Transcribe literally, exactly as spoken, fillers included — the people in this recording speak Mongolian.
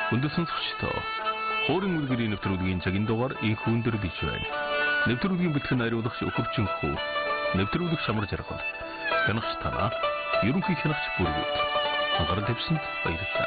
Untuk сонсогчдоо хуурын үлгэрийн нэвтрүүлгийн цагийн дугаар инх өндөр бич байна. Нэвтрүүлгийн бүтгэн найруулагч Өхөрчин хүү, нэвтрүүлэг Шамар Жаргал, хянагч Танаа, ерөнхий хянагч Бүргэд. Анхаарал тавьсанд баярлалаа.